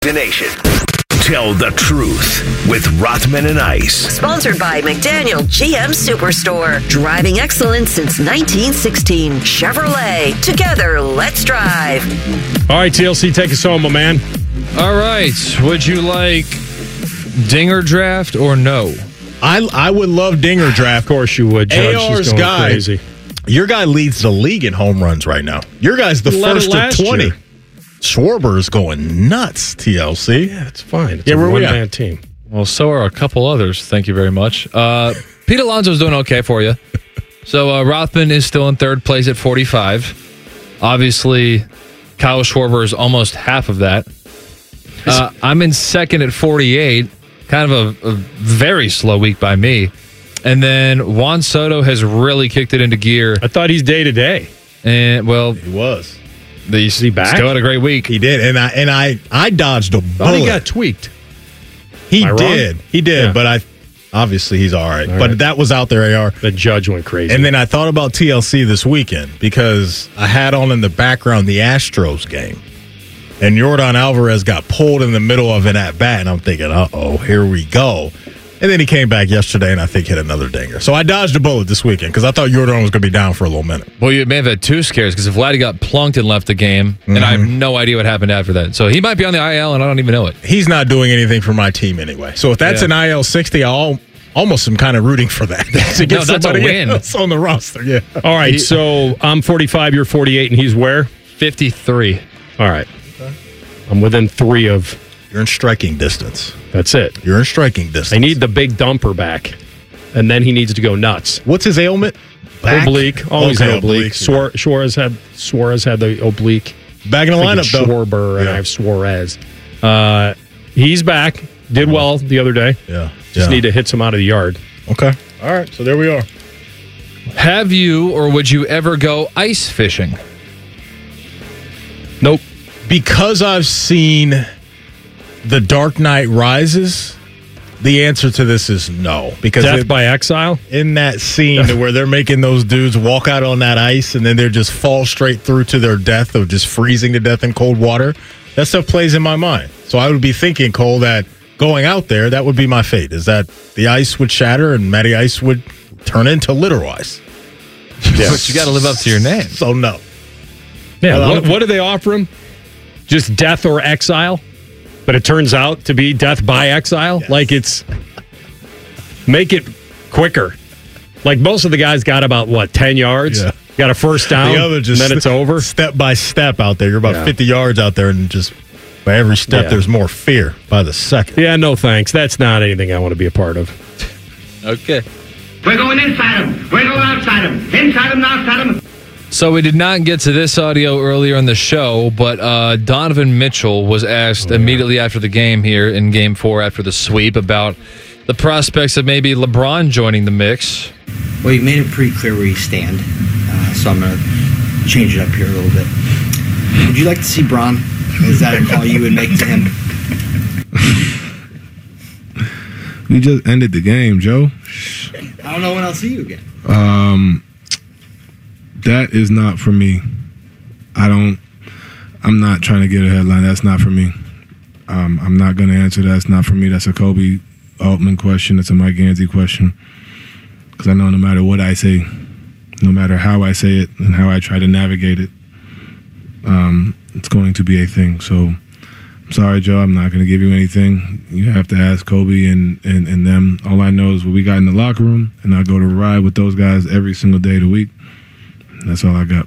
Nation. Tell the truth with Rothman and Ice. Sponsored by McDaniel GM Superstore. Driving excellence since 1916. Chevrolet. Together, let's drive. All right, TLC, take us home, my man. All right. Would you like Dinger draft or no? I would love Dinger draft. Of course you would, Judge. AR's guy, crazy. Your guy leads the league in home runs right now. Your guy's the first of 20. Year. Schwarber's going nuts, TLC. Yeah, it's fine. It's a one-man team. Well, so are a couple others. Thank you very much. Pete Alonso's doing okay for you. So Rothman is still in third place at 45. Obviously, Kyle Schwarber is almost half of that. I'm in second at 48. Kind of a very slow week by me. And then Juan Soto has really kicked it into gear. I thought he's day-to-day. And, well... He was. Is he back? Still had a great week. He did, and I dodged a bullet. Thought he got tweaked. He did, yeah. But obviously he's all right. But that was out there, AR. The judge went crazy. And then I thought about TLC this weekend because I had on in the background the Astros game, and Yordan Alvarez got pulled in the middle of an at bat, and I'm thinking, here we go. And then he came back yesterday and I think hit another dinger. So I dodged a bullet this weekend because I thought Yordan was going to be down for a little minute. Well, you may have had two scares because if Vladdy got plunked and left the game, and I have no idea what happened after that. So he might be on the IL and I don't even know it. He's not doing anything for my team anyway. So if that's an IL 60, I almost am kind of rooting for that. To get that's a win. Else on the roster. Yeah. All right, so I'm 45, you're 48, and he's where? 53. All right. Okay. I'm within 3 of... You're in striking distance. That's it. You're in striking distance. I need the big dumper back, and then he needs to go nuts. What's his ailment? Back? Oblique. Always an oblique. Suarez had the oblique. Back in the lineup, though. Schwarber, and I have Suarez. He's back. Did well the other day. Yeah. Just need to hit some out of the yard. Okay. All right. So there we are. Have you or would you ever go ice fishing? Nope. Because I've seen The Dark Knight Rises, the answer to this is no. Because Death by Exile? In that scene where they're making those dudes walk out on that ice and then they just fall straight through to their death of just freezing to death in cold water, that stuff plays in my mind. So I would be thinking, Cole, that going out there, that would be my fate, is that the ice would shatter and Matty Ice would turn into literal ice. Yeah. But you got to live up to your name. So no. Yeah. What do they offer him? Just death or exile? But it turns out to be death by exile. Yes. Like make it quicker. Like most of the guys got about 10 yards. Yeah. Got a first down. The other just then it's over. Step by step out there. You're about 50 yards out there, and just by every step, there's more fear by the second. Yeah, no thanks. That's not anything I want to be a part of. Okay. We're going inside them. We're going outside them. Inside them, outside them. So we did not get to this audio earlier in the show, but Donovan Mitchell was asked immediately after the game here in Game 4 after the sweep about the prospects of maybe LeBron joining the mix. Well, you made it pretty clear where you stand, so I'm going to change it up here a little bit. Would you like to see Bron? Is that a call you would make to him? We just ended the game, Joe. I don't know when I'll see you again. That is not for me. I'm not trying to get a headline. That's not for me. I'm not going to answer that. It's not for me. That's a Kobe Altman question. It's a Mike Gansey question. Because I know no matter what I say, no matter how I say it and how I try to navigate it, it's going to be a thing. So I'm sorry, Joe. I'm not going to give you anything. You have to ask Kobe and them. All I know is what we got in the locker room, and I go to ride with those guys every single day of the week. That's all I got.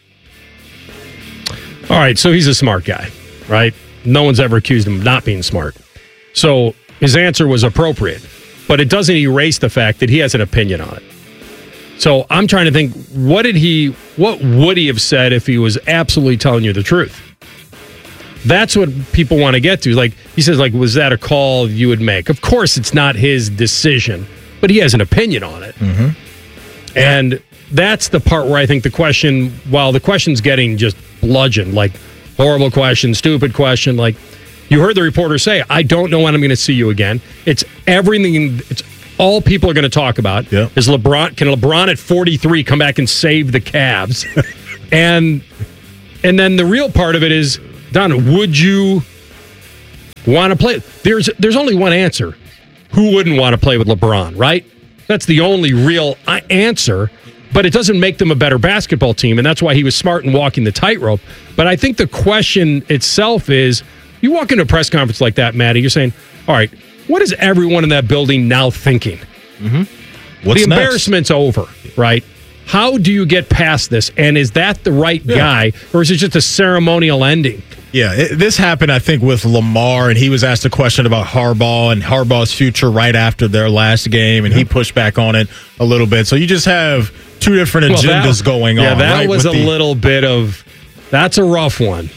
All right, so he's a smart guy, right? No one's ever accused him of not being smart. So his answer was appropriate, but it doesn't erase the fact that he has an opinion on it. So I'm trying to think, what would he have said if he was absolutely telling you the truth? That's what people want to get to. Like he says, was that a call you would make? Of course, it's not his decision, but he has an opinion on it. Mm-hmm. And that's the part where I think the question, while the question's getting just bludgeoned, like horrible question, stupid question, like you heard the reporter say, I don't know when I'm going to see you again. It's everything. It's all people are going to talk about. Yeah. Is LeBron? Can LeBron at 43 come back and save the Cavs? and then the real part of it is, Don, would you want to play. There's only one answer. Who wouldn't want to play with LeBron, right? That's the only real answer, but it doesn't make them a better basketball team, and that's why he was smart in walking the tightrope. But I think the question itself is, you walk into a press conference like that, Matty, you're saying, all right, what is everyone in that building now thinking? Mm-hmm. What's the embarrassment's over, right? How do you get past this? And is that the right guy, or is it just a ceremonial ending? Yeah, this happened, I think, with Lamar, and he was asked a question about Harbaugh and Harbaugh's future right after their last game, and he pushed back on it a little bit. So you just have two different agendas going on. Yeah, that right, was a little bit of, that's a rough one,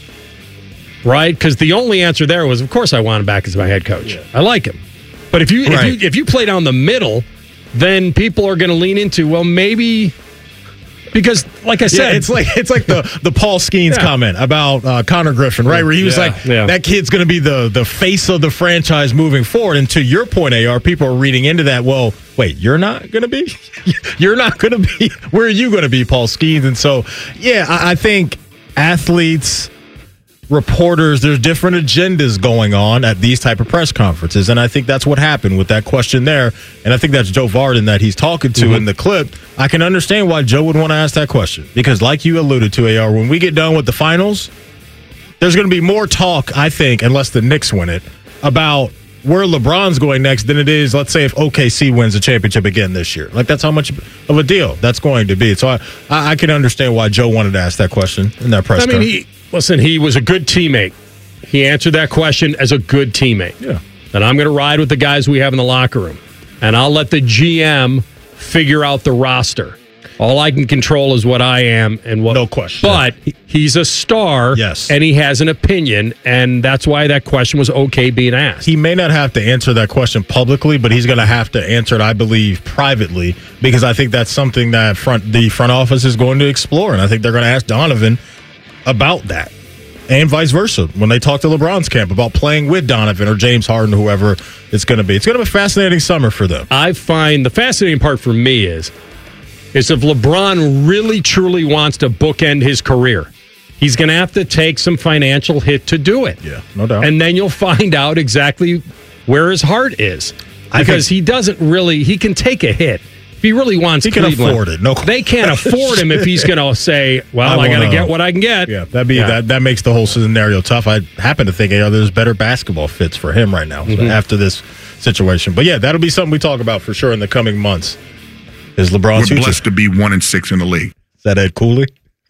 right? Because the only answer there was, of course I want him back as my head coach. Yeah. I like him. But if you play down the middle, then people are going to lean into, well, maybe... Because, like I said, it's like the Paul Skeens comment about Connor Griffin, right? Where he was that kid's going to be the face of the franchise moving forward. And to your point, AR, people are reading into that. Well, wait, you're not going to be? You're not going to be? Where are you going to be, Paul Skeens? And so, I think athletes, reporters, there's different agendas going on at these type of press conferences, and I think that's what happened with that question there. And I think that's Joe Vardon that he's talking to in the clip. I can understand why Joe would want to ask that question, because like you alluded to, AR, when we get done with the finals, there's going to be more talk, I think, unless the Knicks win it, about where LeBron's going next than it is, let's say, if OKC wins the championship again this year. Like, that's how much of a deal that's going to be. So I can understand why Joe wanted to ask that question in that press conference. Listen, he was a good teammate. He answered that question as a good teammate. Yeah. And I'm going to ride with the guys we have in the locker room. And I'll let the GM figure out the roster. All I can control is what I am and what. No question. But he's a star. Yes. And he has an opinion. And that's why that question was okay being asked. He may not have to answer that question publicly, but he's going to have to answer it, I believe, privately, because I think that's something that the front office is going to explore. And I think they're going to ask Donovan about that, and vice versa when they talk to LeBron's camp about playing with Donovan or James Harden, whoever it's going to be. It's going to be a fascinating summer for them. I find the fascinating part for me is if LeBron really truly wants to bookend his career, he's going to have to take some financial hit to do it. Yeah, no doubt. And then you'll find out exactly where his heart is, because he can take a hit. If he really wants Cleveland, can afford it. No, they can't afford him if he's going to say, well, I got to get what I can get. Yeah, that makes the whole scenario tough. I happen to think there's better basketball fits for him right now after this situation. But, that'll be something we talk about for sure in the coming months. Is LeBron's future. We're blessed to be 1-6 in the league. Is that Ed Cooley?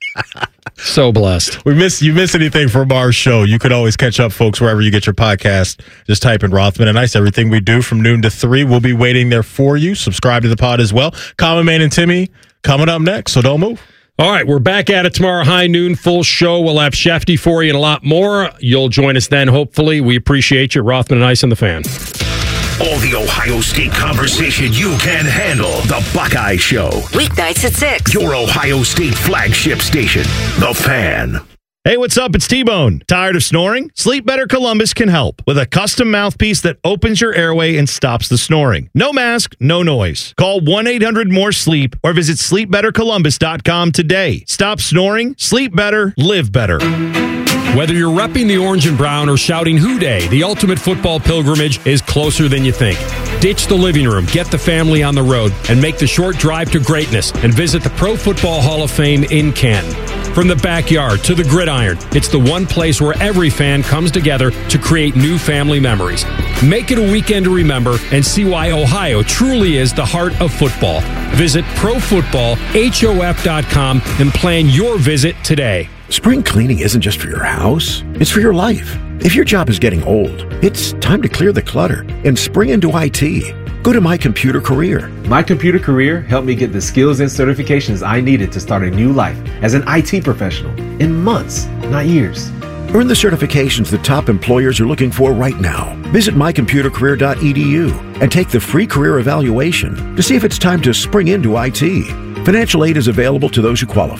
So blessed. You miss anything from our show, you could always catch up, folks, wherever you get your podcast. Just type in Rothman and Ice. Everything we do from noon to 3, we'll be waiting there for you. Subscribe to the pod as well. Common Man and Timmy coming up next, so don't move. All right, we're back at it tomorrow, high noon, full show. We'll have Shefty for you and a lot more. You'll join us then, hopefully. We appreciate you. Rothman and Ice and the Fan. All the Ohio State conversation you can handle. The Buckeye Show. Weeknights at 6. Your Ohio State flagship station. The Fan. Hey, what's up? It's T-Bone. Tired of snoring? Sleep Better Columbus can help with a custom mouthpiece that opens your airway and stops the snoring. No mask, no noise. Call 1-800-MORE-SLEEP or visit sleepbettercolumbus.com today. Stop snoring, sleep better, live better. Whether you're repping the orange and brown or shouting Hoo Day, the ultimate football pilgrimage is closer than you think. Ditch the living room, get the family on the road, and make the short drive to greatness and visit the Pro Football Hall of Fame in Canton. From the backyard to the gridiron, it's the one place where every fan comes together to create new family memories. Make it a weekend to remember and see why Ohio truly is the heart of football. Visit ProFootballHof.com and plan your visit today. Spring cleaning isn't just for your house, it's for your life. If your job is getting old, it's time to clear the clutter and spring into IT. Go to My Computer Career. My Computer Career helped me get the skills and certifications I needed to start a new life as an IT professional in months, not years. Earn the certifications that top employers are looking for right now. Visit mycomputercareer.edu and take the free career evaluation to see if it's time to spring into IT. Financial aid is available to those who qualify.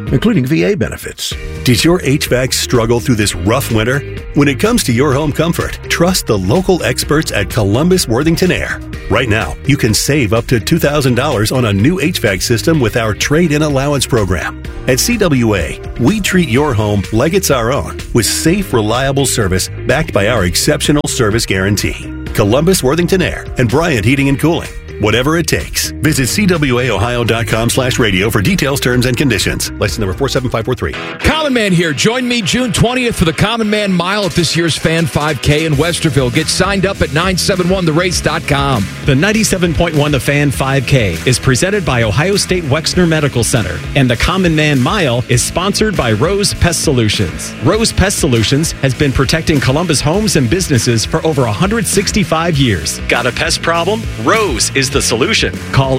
including VA benefits. Did your HVAC struggle through this rough winter? When it comes to your home comfort, trust the local experts at Columbus Worthington Air. Right now, you can save up to $2,000 on a new HVAC system with our trade-in allowance program. At CWA, we treat your home like it's our own with safe, reliable service backed by our exceptional service guarantee. Columbus Worthington Air and Bryant Heating and Cooling. Whatever it takes. Visit CWAOhio.com/radio for details, terms, and conditions. License number 47543. Common Man here. Join me June 20th for the Common Man Mile at this year's Fan 5K in Westerville. Get signed up at 971therace.com. The 97.1 The Fan 5K is presented by Ohio State Wexner Medical Center, and the Common Man Mile is sponsored by Rose Pest Solutions. Rose Pest Solutions has been protecting Columbus homes and businesses for over 165 years. Got a pest problem? Rose is the solution. Call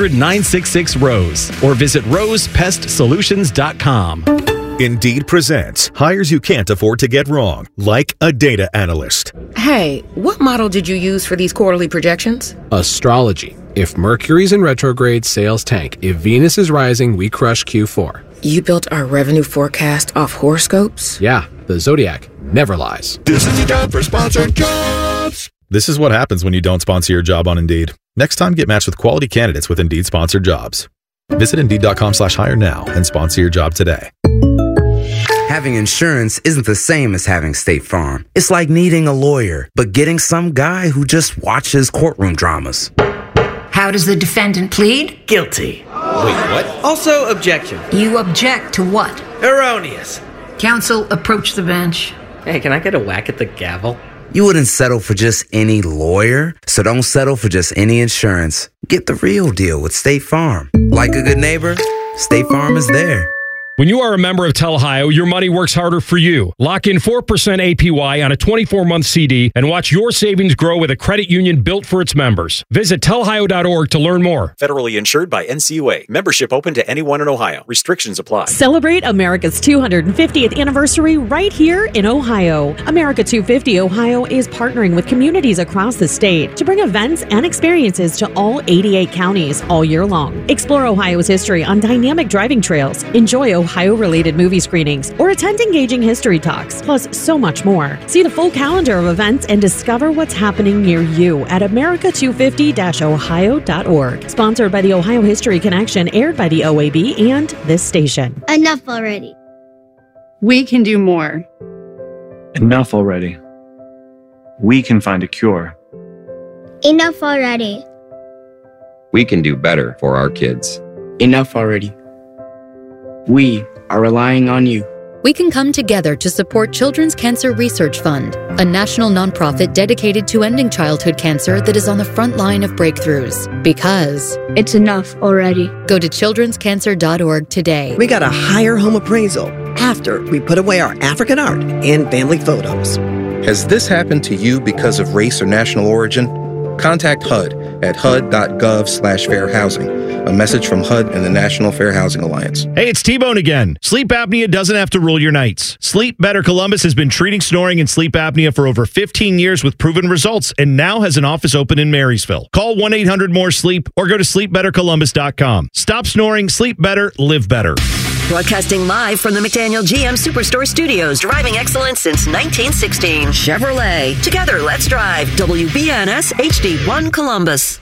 800-966-ROSE or visit rosepestsolutions.com. Indeed presents hires you can't afford to get wrong, like a data analyst. Hey, what model did you use for these quarterly projections? Astrology. If Mercury's in retrograde, sales tank. If Venus is rising, we crush Q4. You built our revenue forecast off horoscopes? Yeah, the Zodiac never lies. This is the time for sponsored jobs. This is what happens when you don't sponsor your job on Indeed. Next time, get matched with quality candidates with Indeed sponsored jobs. Visit Indeed.com/hire now and sponsor your job today. Having insurance isn't the same as having State Farm. It's like needing a lawyer, but getting some guy who just watches courtroom dramas. How does the defendant plead? Guilty. Wait, what? Also, objection. You object to what? Erroneous. Counsel, approach the bench. Hey, can I get a whack at the gavel? You wouldn't settle for just any lawyer, so don't settle for just any insurance. Get the real deal with State Farm. Like a good neighbor, State Farm is there. When you are a member of Tel-Ohio, your money works harder for you. Lock in 4% APY on a 24-month CD and watch your savings grow with a credit union built for its members. Visit telohio.org to learn more. Federally insured by NCUA. Membership open to anyone in Ohio. Restrictions apply. Celebrate America's 250th anniversary right here in Ohio. America 250 Ohio is partnering with communities across the state to bring events and experiences to all 88 counties all year long. Explore Ohio's history on dynamic driving trails. Enjoy Ohio-related movie screenings or attend engaging history talks, plus so much more. See the full calendar of events and discover what's happening near you at America250-ohio.org. Sponsored by the Ohio History Connection, aired by the OAB and this station. Enough already. We can do more. Enough already. We can find a cure. Enough already. We can do better for our kids. Enough already. We are relying on you. We can come together to support Children's Cancer Research Fund, a national nonprofit dedicated to ending childhood cancer that is on the front line of breakthroughs. Because it's enough already. Go to childrenscancer.org today. We got a higher home appraisal after we put away our African art and family photos. Has this happened to you because of race or national origin? Contact HUD at hud.gov/fair housing. A message from HUD and the National Fair Housing Alliance. Hey, it's T-Bone again. Sleep apnea doesn't have to rule your nights. Sleep Better Columbus has been treating snoring and sleep apnea for over 15 years with proven results and now has an office open in Marysville. Call 1-800-MORE-SLEEP or go to sleepbettercolumbus.com. Stop snoring, sleep better, live better. Broadcasting live from the McDaniel GM Superstore Studios. Driving excellence since 1916. Chevrolet. Together, let's drive. WBNS HD1 Columbus.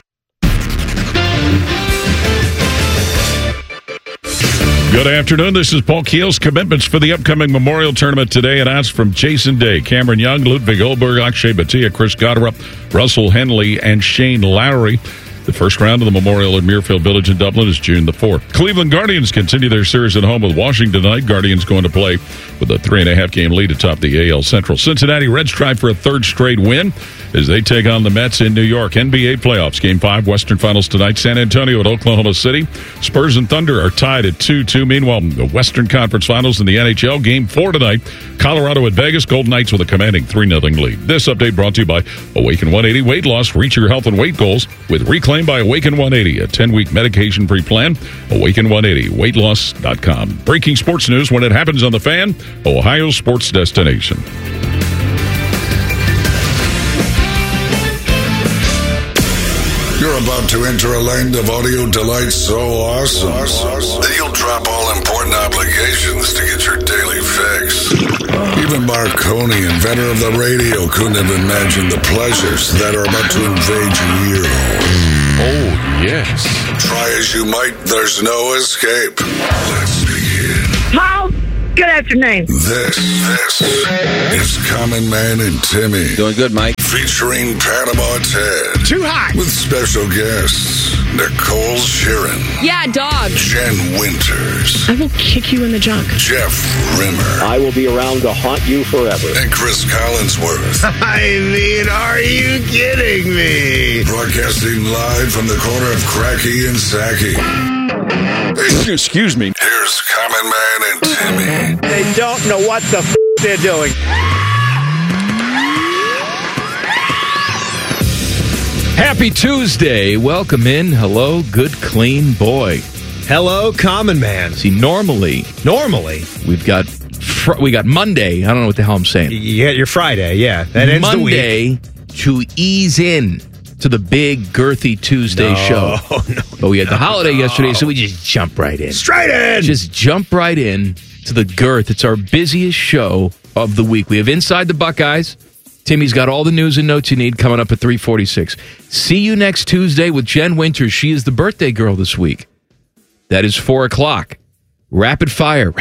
Good afternoon. This is Paul Keel's commitments for the upcoming Memorial Tournament today. Announced from Jason Day, Cameron Young, Ludwig Goldberg, Akshay Bhatia, Chris Goddard, Russell Henley, and Shane Lowry. The first round of the Memorial at Muirfield Village in Dublin is June the 4th. Cleveland Guardians continue their series at home with Washington tonight. Guardians going to play with a 3.5-game lead atop the AL Central. Cincinnati Reds try for a third straight win as they take on the Mets in New York. NBA playoffs, Game 5, Western Finals tonight. San Antonio at Oklahoma City. Spurs and Thunder are tied at 2-2. Meanwhile, the Western Conference Finals in the NHL, Game 4 tonight. Colorado at Vegas. Golden Knights with a commanding 3-0 lead. This update brought to you by Awaken 180 Weight Loss. Reach your health and weight goals with Reclaim by Awaken 180, a 10-week medication-free plan. Awaken 180, weightloss.com. Breaking sports news when it happens on The Fan, Ohio sports destination. You're about to enter a land of audio delight so awesome that you'll drop all important obligations to get your daily fix. Even Marconi, inventor of the radio, couldn't have imagined the pleasures that are about to invade your ear hole. Oh, yes. Try as you might, there's no escape. Let's begin. Paul, good afternoon. This is Common Man and Timmy. Doing good, Mike. Featuring Panama Ted. Too hot. With special guests, Nicole Sheeran. Yeah, dog. Jen Winters. I will kick you in the junk. Jeff Rimmer. I will be around to haunt you forever. And Chris Collinsworth. I mean, are you kidding me? Broadcasting live from the corner of Cracky and Sacky. Excuse me. Here's Common Man and Timmy. They don't know what the they're doing. Happy Tuesday. Welcome in. Hello, good, clean boy. Hello, Common Man. See, normally, we've got Monday. I don't know what the hell I'm saying. You get your Friday, yeah. That ends Monday the week. To ease in to the big, girthy Tuesday show. But we had the holiday yesterday, so we just jump right in. Straight in! Just jump right in to the girth. It's our busiest show of the week. We have Inside the Buckeyes. Timmy's got all the news and notes you need coming up at 3:46. See you next Tuesday with Jen Winters. She is the birthday girl this week. That is 4 o'clock. Rapid fire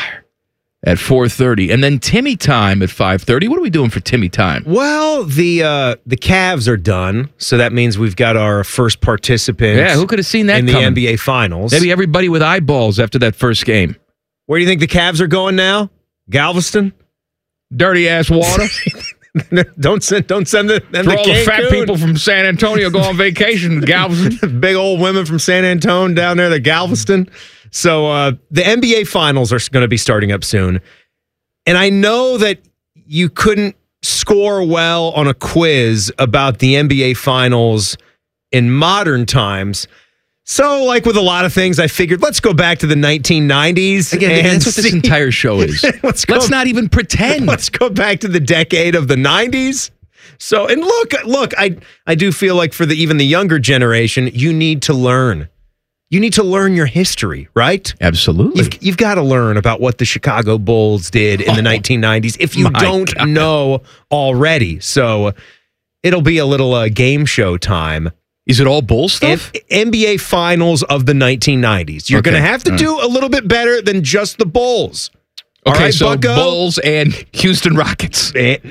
at 4:30. And then Timmy time at 5:30. What are we doing for Timmy time? Well, the Cavs are done, so that means we've got our first participants. Yeah, who could have seen that in coming? the NBA Finals? Maybe everybody with eyeballs after that first game. Where do you think the Cavs are going now? Galveston? Dirty ass water. Don't send them for to all the fat Cancun. people from San Antonio go on vacation to Galveston. Big old women from San Antonio down there, the Galveston. So the NBA Finals are going to be starting up soon. And I know that you couldn't score well on a quiz about the NBA Finals in modern times. So, like with a lot of things, I figured let's go back to the 1990s. Again, that's what this entire show is. Let's not even pretend. Let's go back to the decade of the 90s. So, and look, I do feel like for even the younger generation, you need to learn. You need to learn your history, right? Absolutely. You've got to learn about what the Chicago Bulls did in the 1990s if you don't know already. So, it'll be a little game show time. Is it all Bulls stuff? NBA Finals of the 1990s. You're going to have to do a little bit better than just the Bulls. Okay, all right, so Bucko? Bulls and Houston Rockets.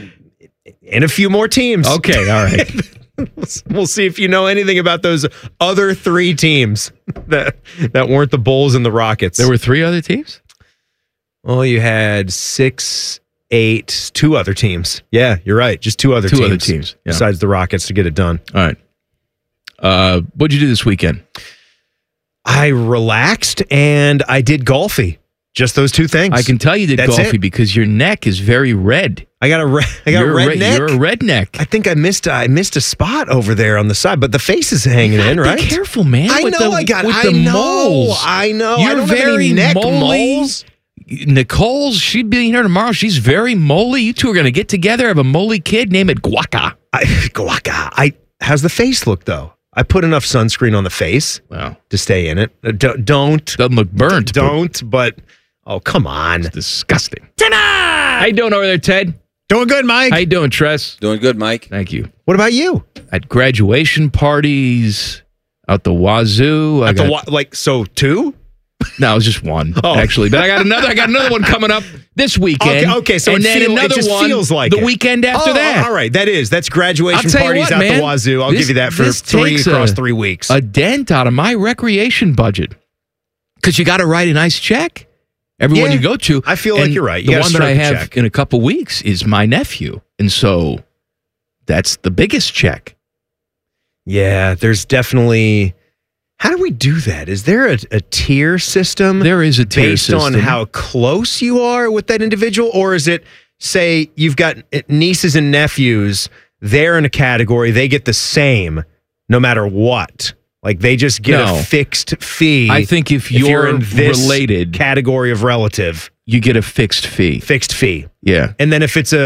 And a few more teams. Okay, all right. We'll see if you know anything about those other three teams that weren't the Bulls and the Rockets. There were three other teams? Well, you had 6, 8, 2 other teams. Yeah, you're right. Just two other teams. Yeah. Besides the Rockets to get it done. All right. What'd you do this weekend? I relaxed and I did golfy. Just those two things. I can tell you did golfy because your neck is very red. I got a red neck. You're a redneck. I think I missed a spot over there on the side, but the face is hanging in, right? Be careful, man. I know. Moles. I know. You're I don't very have any neck moley. moles. Nicole's, she'd be here tomorrow. She's very moley. You two are going to get together, have a moley kid, name it Guaca. How's the face look, though? I put enough sunscreen on the face to stay in it. Don't. Doesn't look burnt. But oh, come on. It's disgusting. Tonight! How you doing over there, Ted? Doing good, Mike. How you doing, Tress? Doing good, Mike. Thank you. What about you? At graduation parties, out the wazoo. So two? No, it was just one, actually. But I got another one coming up this weekend. Okay, so and then another one feels like the weekend after that. All right, that's graduation parties out the wazoo. I'll give you that for across 3 weeks. A dent out of my recreation budget. Because you got to write a nice check. Everyone you go to. I feel like you're right. The one that I have in a couple weeks is my nephew. And so that's the biggest check. Yeah, there's definitely... How do we do that? Is there a tier system? There is a tier based system. on how close you are with that individual? Or is it, say, you've got nieces and nephews, they're in a category, they get the same no matter what? Like they just get a fixed fee. I think if you're in this related category of relative, you get a fixed fee. Fixed fee. Yeah. And then if it's a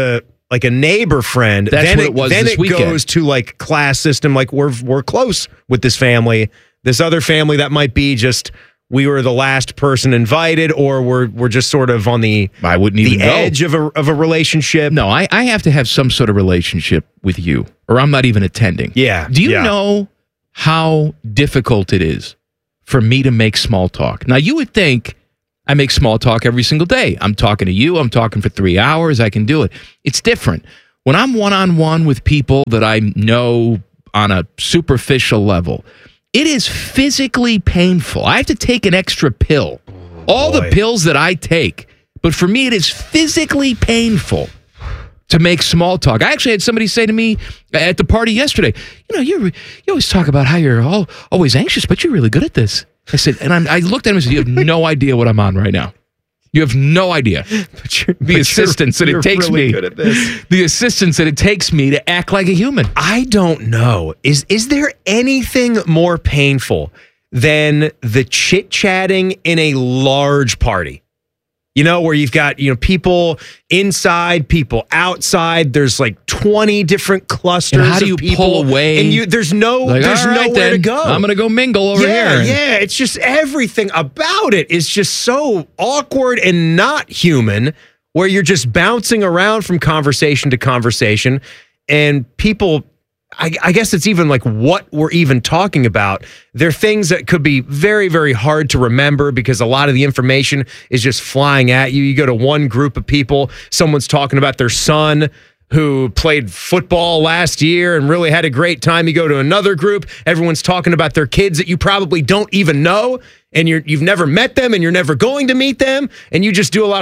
like a neighbor friend, That's then what it was then this it weekend. goes to like class system. Like we're close with this family. This other family that might be just we were the last person invited, or we're just sort of on the edge of a relationship. No, I have to have some sort of relationship with you, or I'm not even attending. Yeah. Do you know how difficult it is for me to make small talk? Now, you would think I make small talk every single day. I'm talking to you. I'm talking for 3 hours. I can do it. It's different. When I'm one-on-one with people that I know on a superficial level, it is physically painful. I have to take an extra pill. All the pills that I take. But for me, it is physically painful to make small talk. I actually had somebody say to me at the party yesterday, you always talk about how you're always anxious, but you're really good at this. I said, and I looked at him and said, you have no idea what I'm on right now. You have no idea. The assistance that it takes me. The assistance that it takes me to act like a human. I don't know. Is there anything more painful than the chit-chatting in a large party? Where you've got, people inside, people outside. There's like 20 different clusters. And how do you of people, pull away? And there's nowhere to go. I'm going to go mingle over here. Yeah. It's just everything about it is just so awkward and not human, where you're just bouncing around from conversation to conversation, and people. I guess it's even like what we're even talking about. There are things that could be very, very hard to remember because a lot of the information is just flying at you. You go to one group of people, someone's talking about their son who played football last year and really had a great time. You go to another group, everyone's talking about their kids that you probably don't even know, and you've never met them and you're never going to meet them, and you just do a lot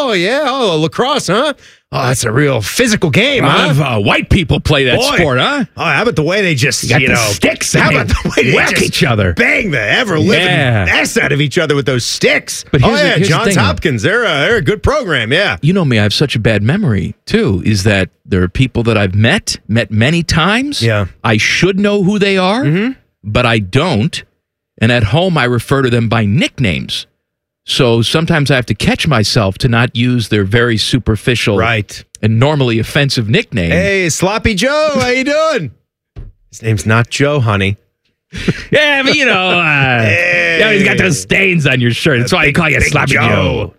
of, lacrosse, huh? Oh, that's a real physical game, huh? White people play that sport, huh? Oh, how about the way they just, the sticks? How about the way they whack just each other? Bang the ever-living mess out of each other with those sticks. But here's Johns the thing, Hopkins, they're a good program, yeah. You know me, I have such a bad memory, too, is that there are people that I've met many times. Yeah. I should know who they are, but I don't. And at home, I refer to them by nicknames. So sometimes I have to catch myself to not use their very superficial and normally offensive nickname. Hey, Sloppy Joe, how you doing? His name's not Joe, honey. Yeah, but he's got those stains on your shirt. That's why I call you Sloppy Joe.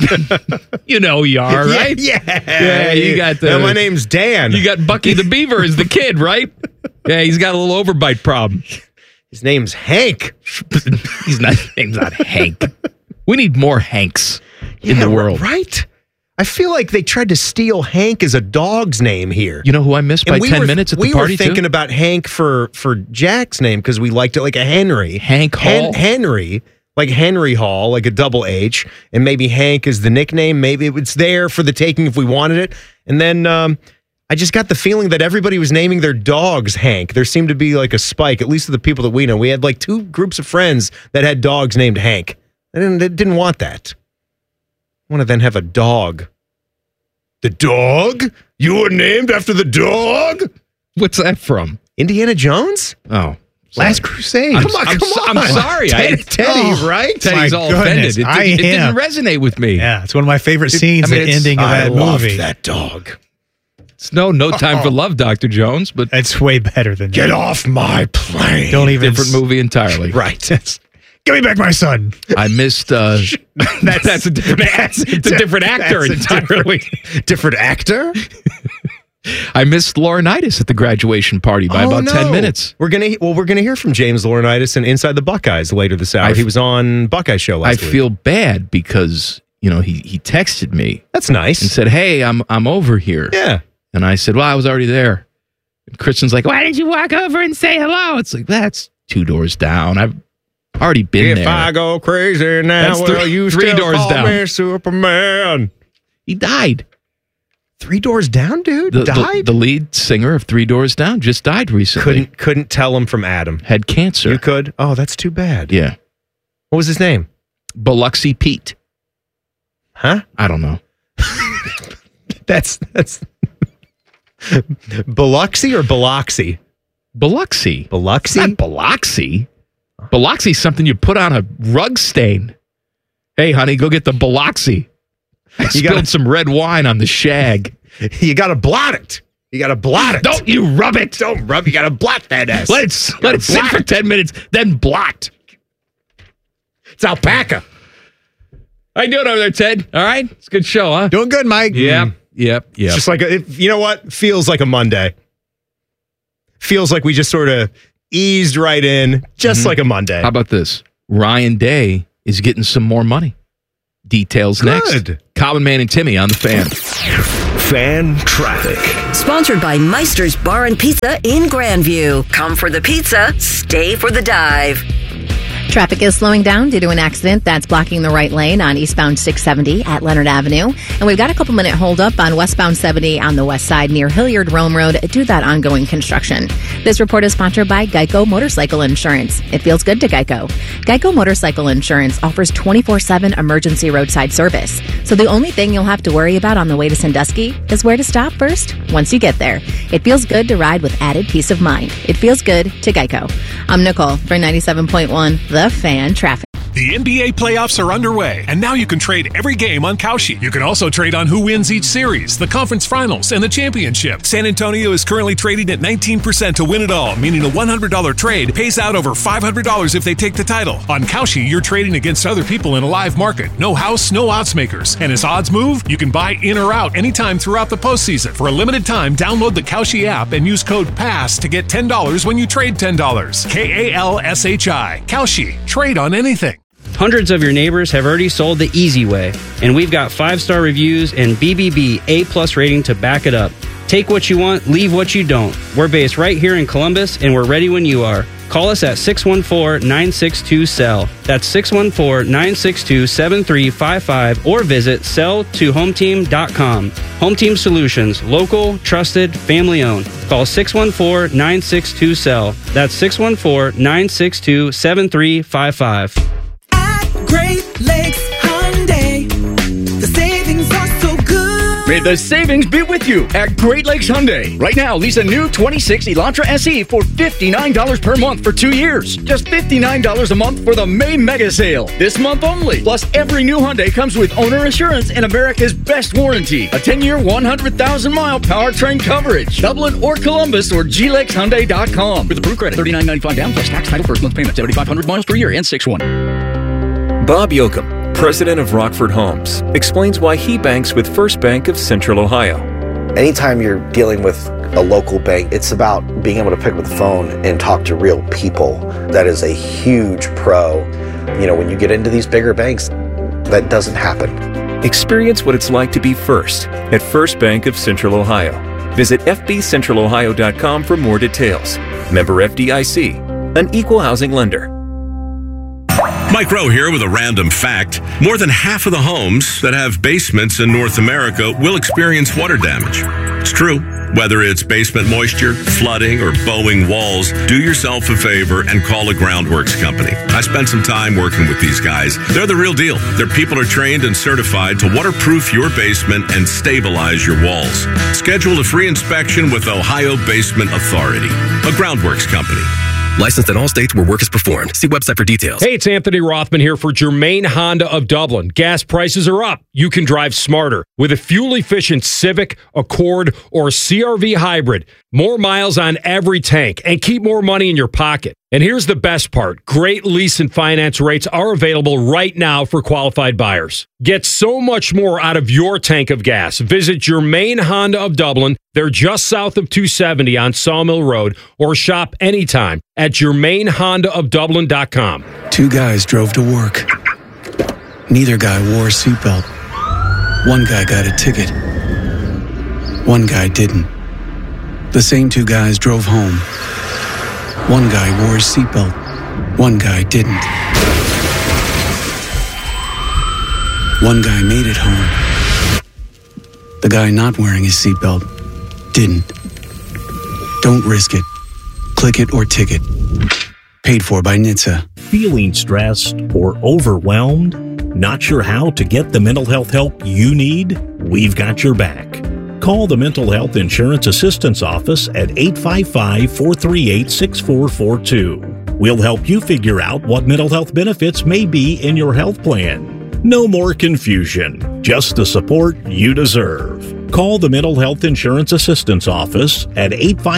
You know who you are, right? Yeah, you got and my name's Dan. You got Bucky the Beaver as the kid, right? Yeah, he's got a little overbite problem. His name's Hank. His name's not Hank. We need more Hanks in the world. Right? I feel like they tried to steal Hank as a dog's name here. You know who I missed by 10 minutes at the party, We were thinking about Hank for Jack's name because we liked it like a Henry. Hank Hall? Henry. Like Henry Hall, like a double H. And maybe Hank is the nickname. Maybe it's there for the taking if we wanted it. And then I just got the feeling that everybody was naming their dogs Hank. There seemed to be like a spike, at least of the people that we know. We had like 2 groups of friends that had dogs named Hank. I didn't want that. I want to then have a dog. The dog? You were named after the dog? What's that from? Indiana Jones? Oh. Last Crusade. Come on. I'm sorry. Teddy, right? Teddy's all offended. It didn't resonate with me. Yeah, it's one of my favorite scenes, the ending of that movie. That dog. It's no time for love, Dr. Jones, but it's way better than Get off my plane. Don't even different movie entirely. Right. Give me back my son. I missed. That's a different. It's a different actor entirely. Different actor. I missed Laurinaitis at the graduation party by about 10 minutes. We're gonna hear from James Laurinaitis and Inside the Buckeyes later this hour. He was on Buckeye Show last week. I feel bad because he texted me. That's nice. And said, "Hey, I'm over here." Yeah. And I said, "Well, I was already there." And Kristen's like, "Why didn't you walk over and say hello?" It's like, that's 2 doors down. I've already been there. If I go crazy now, that's you 3 still doors call down. me Superman. He died. 3 doors down, dude? Died? The lead singer of 3 Doors Down just died recently. Couldn't tell him from Adam. Had cancer. You could? Oh, that's too bad. Yeah. What was his name? Biloxi Pete. Huh? I don't know. That's Biloxi or Biloxi? Biloxi. Biloxi? It's not Biloxi. Biloxi's something you put on a rug stain. Hey, honey, go get the Biloxi. I spilled some red wine on the shag. You got to blot it. You got to blot it. Don't you rub it. Don't rub. You got to blot that S. Let it sit for 10 minutes, then blot. It's alpaca. How you doing over there, Ted? All right? It's a good show, huh? Doing good, Mike. Yep. It's just like, you know what? Feels like a Monday. Feels like we just sort of eased right in, just like a Monday. How about this? Ryan Day is getting some more money. Details next. Common Man and Timmy on the Fan. Fan Traffic. Sponsored by Meister's Bar and Pizza in Grandview. Come for the pizza, stay for the dive. Traffic is slowing down due to an accident that's blocking the right lane on eastbound 670 at Leonard Avenue. And we've got a couple-minute holdup on westbound 70 on the west side near Hilliard Rome Road due to that ongoing construction. This report is sponsored by Geico Motorcycle Insurance. It feels good to Geico. Geico Motorcycle Insurance offers 24/7 emergency roadside service. So the only thing you'll have to worry about on the way to Sandusky is where to stop first once you get there. It feels good to ride with added peace of mind. It feels good to Geico. I'm Nicole for 97.1 The Fan Traffic. The NBA playoffs are underway, and now you can trade every game on Kalshi. You can also trade on who wins each series, the conference finals, and the championship. San Antonio is currently trading at 19% to win it all, meaning a $100 trade pays out over $500 if they take the title. On Kalshi, you're trading against other people in a live market. No house, no odds makers. And as odds move, you can buy in or out anytime throughout the postseason. For a limited time, download the Kalshi app and use code PASS to get $10 when you trade $10. KALSHI. Kalshi. Trade on anything. Hundreds of your neighbors have already sold the easy way, and we've got 5-star reviews and BBB A+ rating to back it up. Take what you want, leave what you don't. We're based right here in Columbus, and we're ready when you are. Call us at 614-962-SELL. That's 614-962-7355, or visit sell2hometeam.com. Home Team Solutions, local, trusted, family-owned. Call 614-962-SELL. That's 614-962-7355. Great Lakes Hyundai. The savings are so good. May the savings be with you at Great Lakes Hyundai. Right now, lease a new 26 Elantra SE for $59 per month for 2 years. Just $59 a month for the May Mega Sale. This month only. Plus, every new Hyundai comes with owner assurance and America's best warranty. A 10-year, 100,000-mile powertrain coverage. Dublin or Columbus or glexhyundai.com. With approved credit, $39.95 down plus tax, title, first month payment, 7,500 miles per year, and 6-1. Bob Yoakum, president of Rockford Homes, explains why he banks with First Bank of Central Ohio. Anytime you're dealing with a local bank, it's about being able to pick up the phone and talk to real people. That is a huge pro. You know, when you get into these bigger banks, that doesn't happen. Experience what it's like to be first at First Bank of Central Ohio. Visit fbcentralohio.com for more details. Member FDIC, an equal housing lender. Mike Rowe here with a random fact. More than half of the homes that have basements in North America will experience water damage. It's true. Whether it's basement moisture, flooding, or bowing walls, do yourself a favor and call a Groundworks company. I spent some time working with these guys. They're the real deal. Their people are trained and certified to waterproof your basement and stabilize your walls. Schedule a free inspection with Ohio Basement Authority, a Groundworks company. Licensed in all states where work is performed. See website for details. Hey, it's Anthony Rothman here for Germain Honda of Dublin. Gas prices are up. You can drive smarter with a fuel-efficient Civic, Accord, or CR-V hybrid. More miles on every tank and keep more money in your pocket. And here's the best part. Great lease and finance rates are available right now for qualified buyers. Get so much more out of your tank of gas. Visit Germain Honda of Dublin. They're just south of 270 on Sawmill Road, or shop anytime at GermainHondaofDublin.com. Two guys drove to work. Neither guy wore a seatbelt. One guy got a ticket. One guy didn't. The same two guys drove home. One guy wore his seatbelt. One guy didn't. One guy made it home. The guy not wearing his seatbelt didn't. Don't risk it. Click it or ticket. Paid for by NHTSA. Feeling stressed or overwhelmed? Not sure how to get the mental health help you need? We've got your back. Call the Mental Health Insurance Assistance Office at 855-438-6442. We'll help you figure out what mental health benefits may be in your health plan. No more confusion, just the support you deserve. Call the Mental Health Insurance Assistance Office at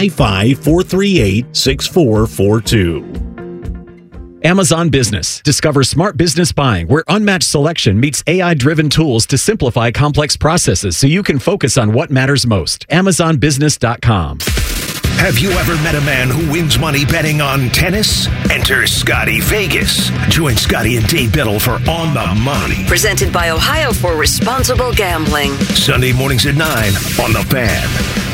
855-438-6442. Amazon Business. Discover smart business buying where unmatched selection meets AI-driven tools to simplify complex processes so you can focus on what matters most. AmazonBusiness.com. Have you ever met a man who wins money betting on tennis? Enter Scotty Vegas. Join Scotty and Dave Biddle for On the Money. Presented by Ohio for Responsible Gambling. Sunday mornings at 9 on The Fan.